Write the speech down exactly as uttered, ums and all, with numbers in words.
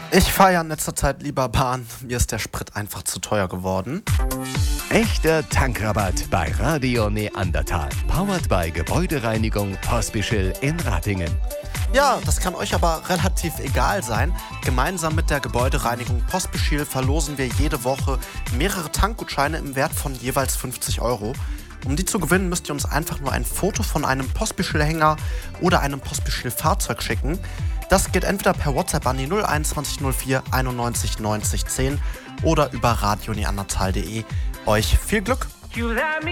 Ich fahre ja in letzter Zeit lieber Bahn. Mir ist der Sprit einfach zu teuer geworden. Echter Tankrabatt bei Radio Neandertal. Powered by Gebäudereinigung Pospischl in Ratingen. Ja, das kann euch aber relativ egal sein. Gemeinsam mit der Gebäudereinigung Pospischl verlosen wir jede Woche mehrere Tankgutscheine im Wert von jeweils fünfzig Euro. Um die zu gewinnen, müsst ihr uns einfach nur ein Foto von einem Pospischl-Hänger oder einem Pospischl-Fahrzeug schicken. Das geht entweder per WhatsApp an die null eins null vier einundneunzig neunzig zehn oder über radio neandertal punkt de. Euch viel Glück!